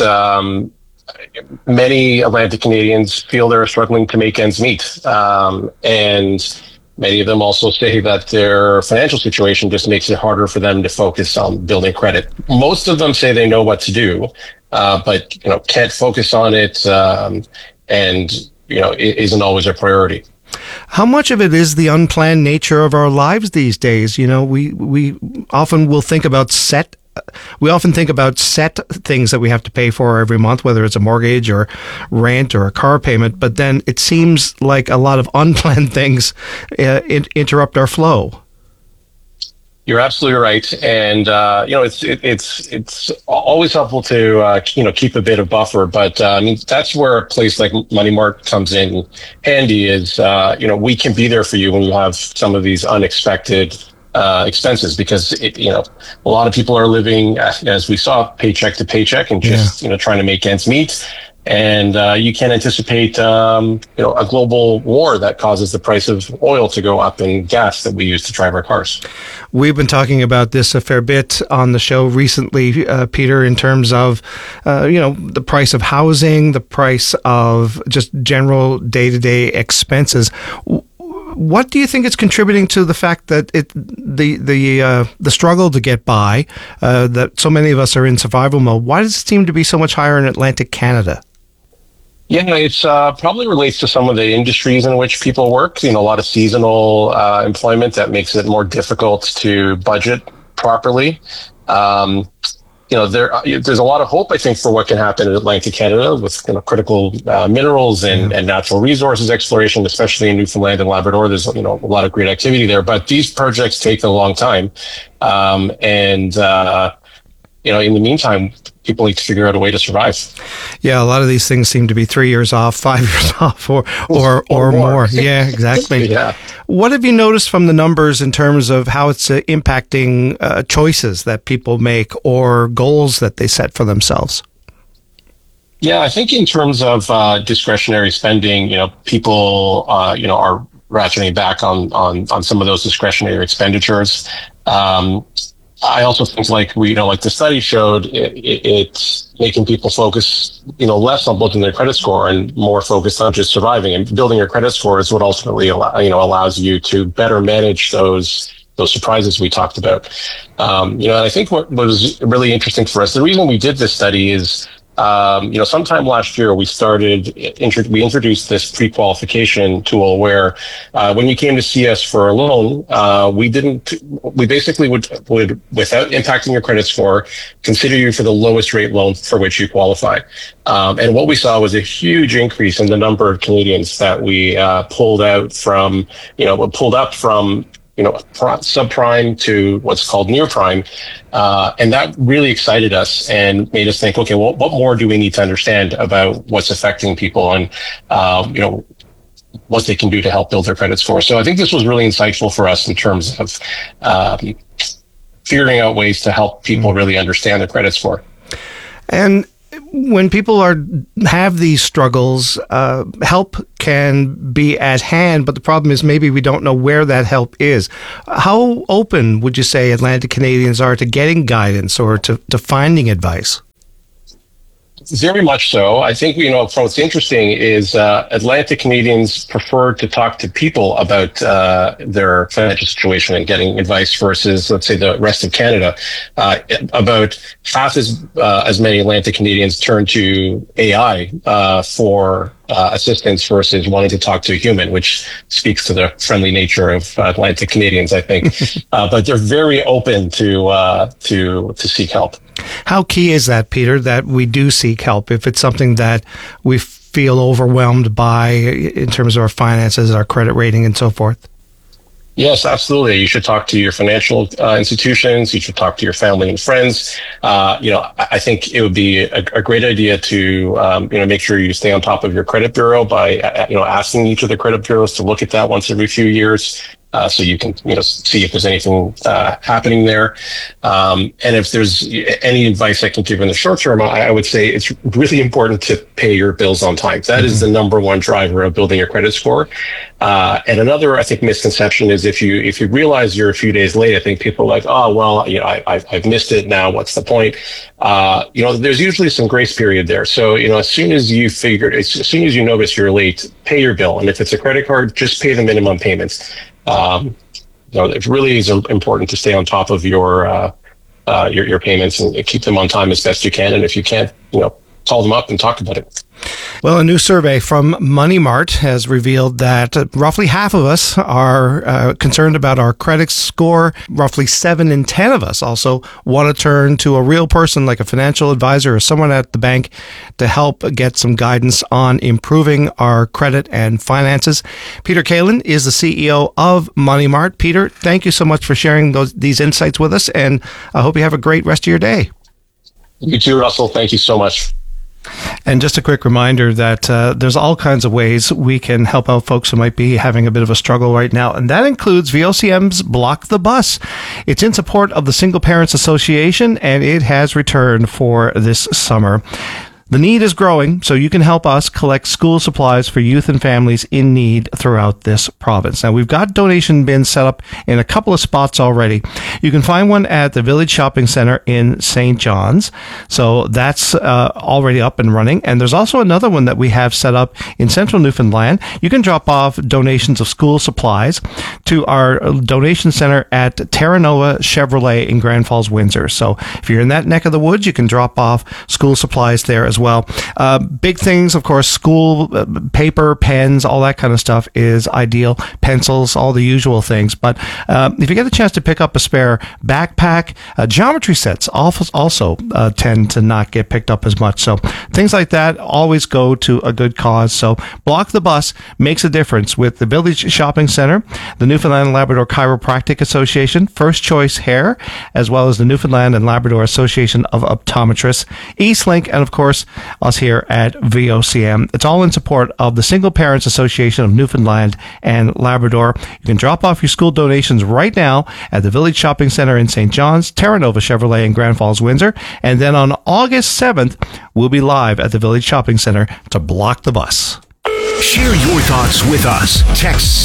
many Atlantic Canadians feel they're struggling to make ends meet. And many of them also say that their financial situation just makes it harder for them to focus on building credit. Most of them say they know what to do, but can't focus on it, and it isn't always a priority. How much of it is the unplanned nature of our lives these days? We often will think about set things that we have to pay for every month, whether it's a mortgage or rent or a car payment. But then it seems like a lot of unplanned things interrupt our flow. You're absolutely right, and it's always helpful to keep a bit of buffer. But that's where a place like Money Mart comes in handy. Is we can be there for you when you have some of these unexpected expenses, because a lot of people are living, as we saw, paycheck to paycheck and just trying to make ends meet. And you can't anticipate a global war that causes the price of oil to go up and gas that we use to drive our cars. We've been talking about this a fair bit on the show recently, Peter, in terms of the price of housing, the price of just general day-to-day expenses. What do you think is contributing to the fact that the struggle to get by, that so many of us are in survival mode? Why does it seem to be so much higher in Atlantic Canada? Yeah, it's probably relates to some of the industries in which people work. A lot of seasonal employment that makes it more difficult to budget properly. There's a lot of hope, I think, for what can happen in Atlantic Canada with critical minerals and natural resources exploration, especially in Newfoundland and Labrador. There's a lot of great activity there, but these projects take a long time, in the meantime, people need to figure out a way to survive. Yeah, a lot of these things seem to be 3 years off, 5 years off, or more. Yeah, exactly. Yeah. What have you noticed from the numbers in terms of how it's impacting choices that people make or goals that they set for themselves? Yeah, I think in terms of discretionary spending, people, are ratcheting back on some of those discretionary expenditures. I also think like the study showed, it's making people focus, less on building their credit score and more focused on just surviving. And building your credit score is what ultimately allows you to better manage those surprises we talked about. And I think what was really interesting for us, the reason we did this study is, sometime last year we introduced this pre-qualification tool where when you came to see us for a loan, we basically would, without impacting your credit score, consider you for the lowest rate loan for which you qualify. And what we saw was a huge increase in the number of Canadians that we pulled up from subprime to what's called near prime. And that really excited us and made us think, okay, well, what more do we need to understand about what's affecting people and, what they can do to help build their credit score. So I think this was really insightful for us in terms of figuring out ways to help people really understand their credit score. And when people have these struggles, help can be at hand, but the problem is maybe we don't know where that help is. How open would you say Atlantic Canadians are to getting guidance or to finding advice? Very much so. I think, what's interesting is Atlantic Canadians prefer to talk to people about their financial situation and getting advice versus, let's say, the rest of Canada. About half as many Atlantic Canadians turn to AI for assistance versus wanting to talk to a human, which speaks to the friendly nature of Atlantic Canadians, I think. But they're very open to seek help. How key is that, Peter, that we do seek help if it's something that we feel overwhelmed by in terms of our finances, our credit rating, and so forth? Yes, absolutely. You should talk to your financial institutions. You should talk to your family and friends. I think it would be a great idea to, make sure you stay on top of your credit bureau by, asking each of the credit bureaus to look at that once every few years. So you can, see if there's anything happening there. And if there's any advice I can give in the short term, I would say it's really important to pay your bills on time. That is the number one driver of building your credit score. And another, I think, misconception is if you realize you're a few days late, I think people are like, oh, well, I've missed it now. What's the point? There's usually some grace period there. So, as soon as you notice you're late, pay your bill. And if it's a credit card, just pay the minimum payments. It really is important to stay on top of your payments and keep them on time as best you can. And if you can't, call them up and talk about it. Well, a new survey from Money Mart has revealed that roughly half of us are concerned about our credit score. Roughly 7 in 10 of us also want to turn to a real person like a financial advisor or someone at the bank to help get some guidance on improving our credit and finances. Peter Kalin is the CEO of Money Mart. Peter, thank you so much for sharing these insights with us, and I hope you have a great rest of your day. You too, Russell. Thank you so much. And just a quick reminder that there's all kinds of ways we can help out folks who might be having a bit of a struggle right now. And that includes VOCM's Block the Bus. It's in support of the Single Parents Association, and it has returned for this summer. The need is growing, so you can help us collect school supplies for youth and families in need throughout this province. Now, we've got donation bins set up in a couple of spots already. You can find one at the Village Shopping Centre in St. John's, so that's already up and running. And there's also another one that we have set up in central Newfoundland. You can drop off donations of school supplies to our donation centre at Terra Nova Chevrolet in Grand Falls, Windsor. So if you're in that neck of the woods, you can drop off school supplies there as well. Big things, of course, school paper, pens, all that kind of stuff is ideal. Pencils, all the usual things. But if you get a chance to pick up a spare backpack, geometry sets also tend to not get picked up as much. So things like that always go to a good cause. So Block the Bus makes a difference with the Village Shopping Centre, the Newfoundland and Labrador Chiropractic Association, First Choice Hair, as well as the Newfoundland and Labrador Association of Optometrists, Eastlink, and of course, us here at VOCM. It's all in support of the Single Parents Association of Newfoundland and Labrador. You can drop off your school donations right now at the Village Shopping Centre in St. John's, Terra Nova Chevrolet in Grand Falls, Windsor, and then on August 7th, we'll be live at the Village Shopping Centre to Block the Bus. Share your thoughts with us. Text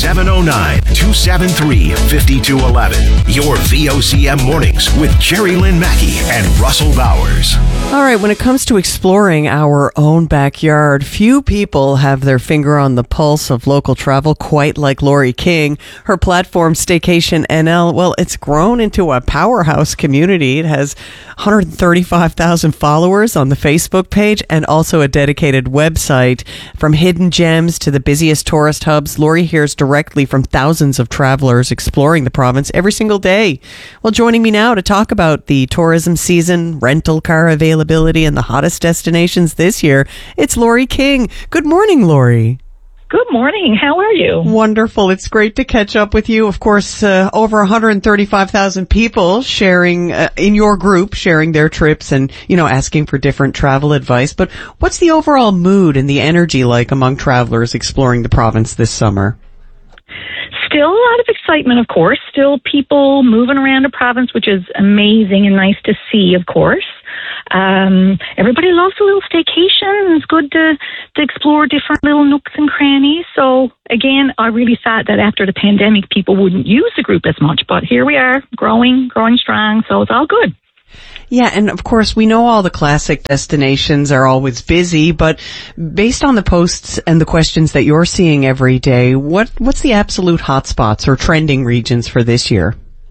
709-273-5211. Your VOCM mornings with Jerry Lynn Mackey and Russell Bowers. All right, when it comes to exploring our own backyard, few people have their finger on the pulse of local travel quite like Lori King. Her platform, Staycation NL, well, it's grown into a powerhouse community. It has 135,000 followers on the Facebook page and also a dedicated website. From hidden gems to the busiest tourist hubs, Lori hears directly from thousands of travelers exploring the province every single day. Well, joining me now to talk about the tourism season, rental car availability, and the hottest destinations this year, it's Lori King. Good morning, Lori. Good morning. How are you? Wonderful. It's great to catch up with you. Of course, over 135,000 people sharing in your group, sharing their trips and, asking for different travel advice. But what's the overall mood and the energy like among travelers exploring the province this summer? Still a lot of excitement, of course. Still people moving around the province, which is amazing and nice to see, of course. Everybody loves a little staycation. It's good to explore different little nooks and crannies. So again, I really thought that after the pandemic, people wouldn't use the group as much, but here we are, growing strong. So it's all good. Yeah, and of course we know all the classic destinations are always busy, but based on the posts and the questions that you're seeing every day, what's the absolute hotspots or trending regions for this year?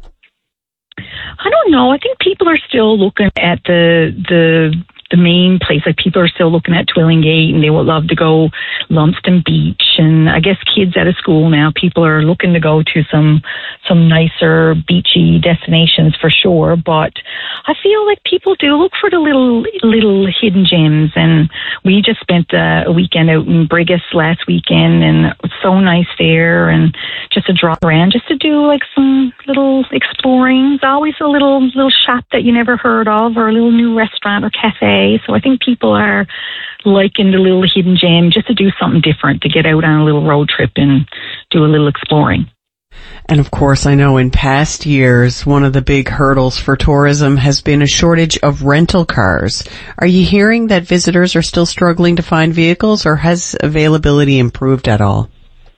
I don't know. I think people are still looking at the main place. Like people are still looking at Twillingate, and they would love to go Lumsden Beach. And I guess kids out of school now, people are looking to go to some nicer beachy destinations for sure. But I feel like people do look for the little hidden gems. And we just spent a weekend out in Brigus last weekend, and it was so nice there. And just to drop around, just to do like some little exploring. There's always a little shop that you never heard of, or a little new restaurant or cafe. So I think people are liking the little hidden gem, just to do something different, to get out on a little road trip and do a little exploring. And of course, I know in past years, one of the big hurdles for tourism has been a shortage of rental cars. Are you hearing that visitors are still struggling to find vehicles, or has availability improved at all?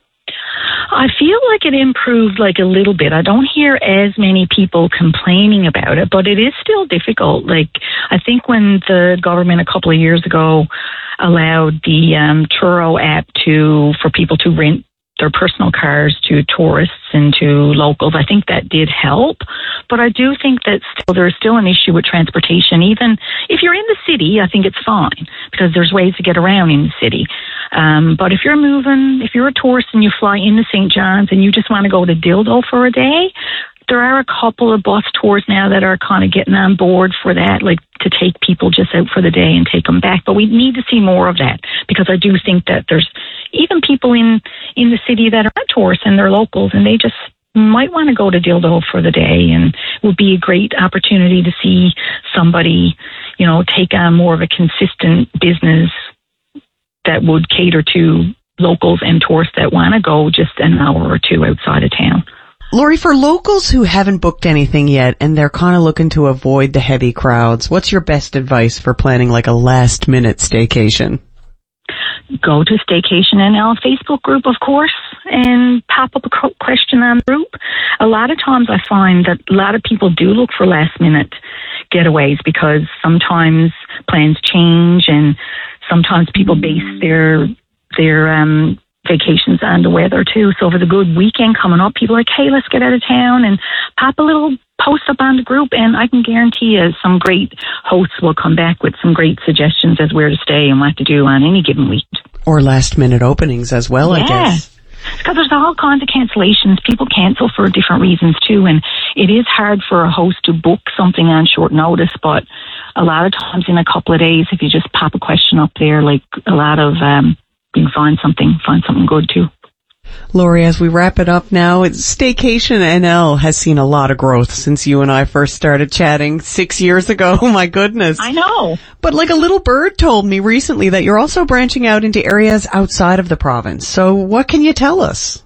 I feel like it improved like a little bit. I don't hear as many people complaining about it, but it is still difficult. Like, I think when the government a couple of years ago allowed the Turo app for people to rent their personal cars to tourists and to locals, I think that did help. But I do think that there's still an issue with transportation. Even if you're in the city, I think it's fine because there's ways to get around in the city. But if you're a tourist and you fly into St. John's and you just want to go to Dildo for a day, there are a couple of bus tours now that are kind of getting on board for that, like to take people just out for the day and take them back. But we need to see more of that, because I do think that there's even people in the city that are not tourists and they're locals, and they just might want to go to Dildo for the day, and it would be a great opportunity to see somebody, take on more of a consistent business that would cater to locals and tourists that want to go just an hour or two outside of town. Lori, for locals who haven't booked anything yet and they're kind of looking to avoid the heavy crowds, what's your best advice for planning like a last-minute staycation? Go to Staycation NL Facebook group, of course, and pop up a question on the group. A lot of times I find that a lot of people do look for last-minute getaways, because sometimes plans change, and sometimes people base their vacations on the weather too. So for the good weekend coming up, people are like, hey, let's get out of town, and pop a little post up on the group, and I can guarantee you some great hosts will come back with some great suggestions as where to stay and what to do on any given week. Or last minute openings as well, I guess. Because there's all kinds of cancellations. People cancel for different reasons too, and it is hard for a host to book something on short notice, but a lot of times in a couple of days, if you just pop a question up there, like a lot of you can find something good too. Lori, as we wrap it up now, Staycation NL has seen a lot of growth since you and I first started chatting 6 years ago. Oh my goodness. I know. But like a little bird told me recently that you're also branching out into areas outside of the province. So what can you tell us?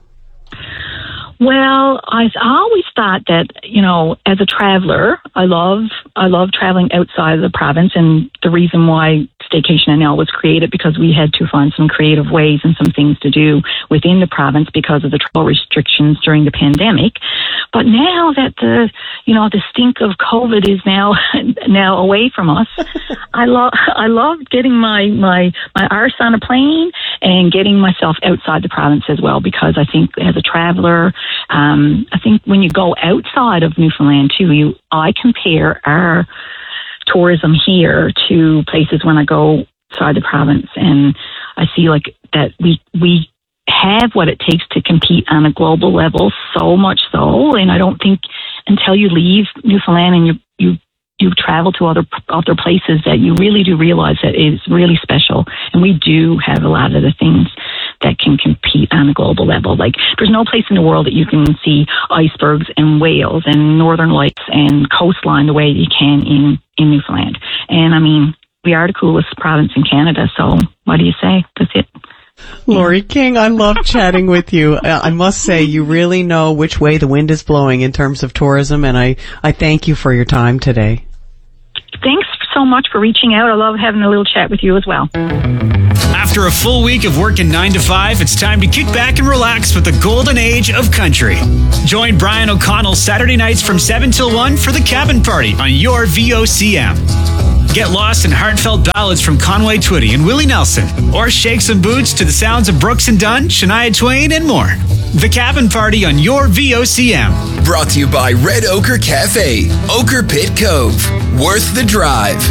Well, I always thought that, as a traveler, I love traveling outside of the province, and the reason why Staycation NL was created, because we had to find some creative ways and some things to do within the province because of the travel restrictions during the pandemic. But now that the stink of COVID is now away from us, I love getting my arse on a plane and getting myself outside the province as well, because I think as a traveler, I think when you go outside of Newfoundland too, I compare our tourism here to places when I go outside the province, and I see like that we have what it takes to compete on a global level, so much so, and I don't think until you leave Newfoundland and you travel to other places that you really do realize that it's really special, and we do have a lot of the things that can compete on a global level. Like, there's no place in the world that you can see icebergs and whales and northern lights and coastline the way you can in Newfoundland. And I mean, we are the coolest province in Canada, so what do you say? That's it. Lori King, I love chatting with you. I must say, you really know which way the wind is blowing in terms of tourism, and I thank you for your time today. Thanks so much for reaching out. I love having a little chat with you as well. After a full week of working 9 to 5, it's time to kick back and relax with the golden age of country. Join Brian O'Connell Saturday nights from 7 till 1 for the Cabin Party on your VOCM. Get lost in heartfelt ballads from Conway Twitty and Willie Nelson, or shake some boots to the sounds of Brooks and Dunn, Shania Twain, and more. The Cabin Party on your VOCM. Brought to you by Red Ochre Cafe, Ochre Pit Cove. Worth the drive.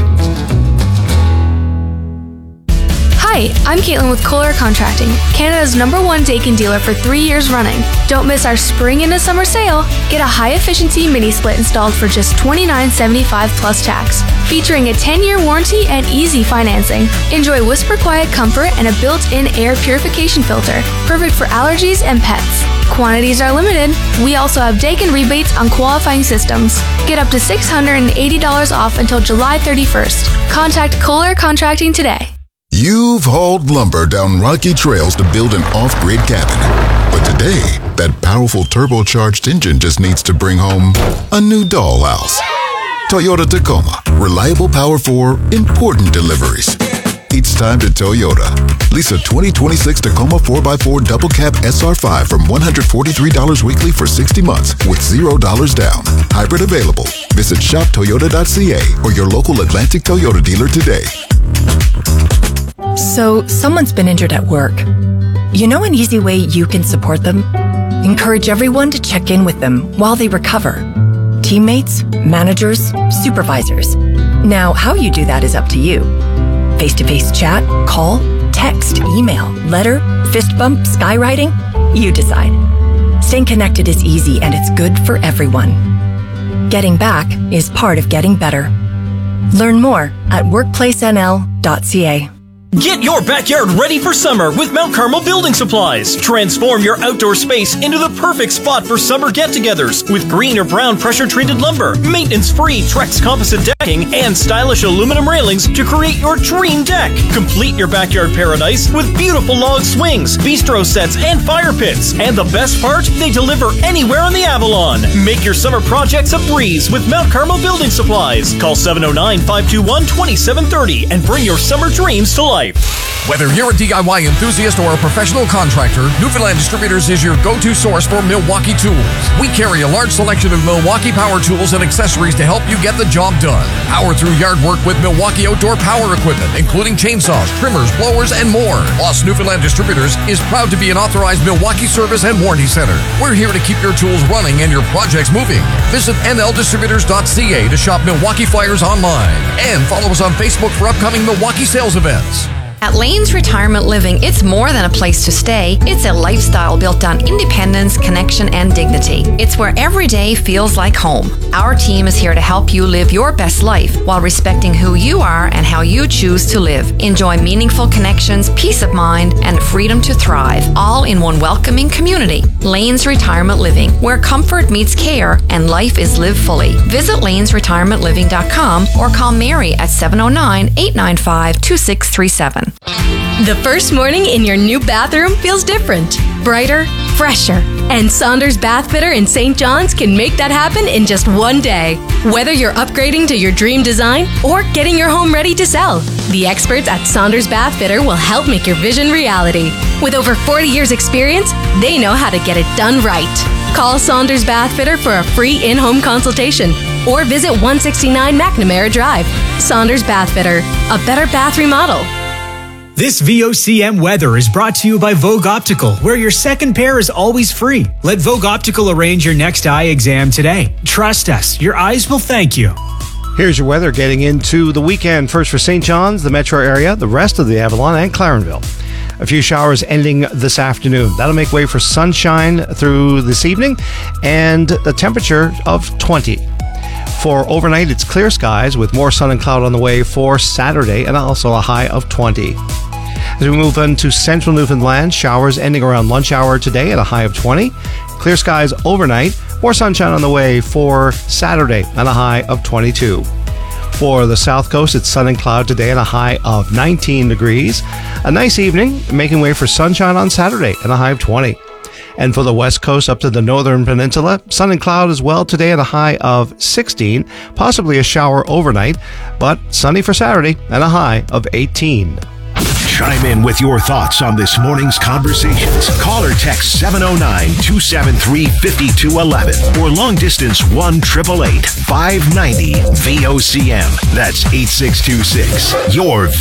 Hi, I'm Caitlin with Kohler Contracting, Canada's #1 Daikin dealer for 3 years running. Don't miss our spring into summer sale. Get a high-efficiency mini-split installed for just $29.75 plus tax, featuring a 10-year warranty and easy financing. Enjoy whisper-quiet comfort and a built-in air purification filter, perfect for allergies and pets. Quantities are limited. We also have Daikin rebates on qualifying systems. Get up to $680 off until July 31st. Contact Kohler Contracting today. You've hauled lumber down rocky trails to build an off-grid cabin. But today, that powerful turbocharged engine just needs to bring home a new dollhouse. Toyota Tacoma. Reliable power for important deliveries. It's time to Toyota. Lease a 2026 Tacoma 4x4 double cab SR5 from $143 weekly for 60 months with $0 down. Hybrid available. Visit shoptoyota.ca or your local Atlantic Toyota dealer today. So, someone's been injured at work. You know an easy way you can support them? Encourage everyone to check in with them while they recover. Teammates, managers, supervisors. Now, how you do that is up to you. Face-to-face chat, call, text, email, letter, fist bump, skywriting? You decide. Staying connected is easy and it's good for everyone. Getting back is part of getting better. Learn more at workplacenl.ca. Get your backyard ready for summer with Mount Carmel Building Supplies. Transform your outdoor space into the perfect spot for summer get-togethers with green or brown pressure-treated lumber, maintenance-free Trex composite decking, and stylish aluminum railings to create your dream deck. Complete your backyard paradise with beautiful log swings, bistro sets, and fire pits. And the best part? They deliver anywhere on the Avalon. Make your summer projects a breeze with Mount Carmel Building Supplies. Call 709-521-2730 and bring your summer dreams to life. Whether you're a DIY enthusiast or a professional contractor, Newfoundland Distributors is your go-to source for Milwaukee tools. We carry a large selection of Milwaukee power tools and accessories to help you get the job done. Power through yard work with Milwaukee outdoor power equipment, including chainsaws, trimmers, blowers, and more. Plus, Newfoundland Distributors is proud to be an authorized Milwaukee service and warranty center. We're here to keep your tools running and your projects moving. Visit nldistributors.ca to shop Milwaukee Flyers online. And follow us on Facebook for upcoming Milwaukee sales events. At Lane's Retirement Living, it's more than a place to stay. It's a lifestyle built on independence, connection, and dignity. It's where every day feels like home. Our team is here to help you live your best life while respecting who you are and how you choose to live. Enjoy meaningful connections, peace of mind, and freedom to thrive, all in one welcoming community. Lane's Retirement Living, where comfort meets care and life is lived fully. Visit lanesretirementliving.com or call Mary at 709-895-2637. The first morning in your new bathroom feels different, brighter, fresher. And Saunders Bath Fitter in St. John's can make that happen in just one day. Whether you're upgrading to your dream design or getting your home ready to sell, the experts at Saunders Bath Fitter will help make your vision reality. With over 40 years experience, they know how to get it done right. Call Saunders Bath Fitter for a free in-home consultation or visit 169 McNamara Drive. Saunders Bath Fitter, a better bath remodel. This VOCM weather is brought to you by Vogue Optical, where your second pair is always free. Let Vogue Optical arrange your next eye exam today. Trust us, your eyes will thank you. Here's your weather getting into the weekend. First for St. John's, the metro area, the rest of the Avalon, and Clarenville. A few showers ending this afternoon. That'll make way for sunshine through this evening and a temperature of 20. For overnight, it's clear skies with more sun and cloud on the way for Saturday and also a high of 20. As we move on to central Newfoundland, showers ending around lunch hour today at a high of 20. Clear skies overnight. More sunshine on the way for Saturday at a high of 22. For the south coast, it's sun and cloud today at a high of 19 degrees. A nice evening, making way for sunshine on Saturday at a high of 20. And for the west coast up to the northern peninsula, sun and cloud as well today at a high of 16, possibly a shower overnight, but sunny for Saturday at a high of 18. Chime in with your thoughts on this morning's conversations. Call or text 709-273-5211 or long distance 1-888-590-VOCM. That's 8626. Your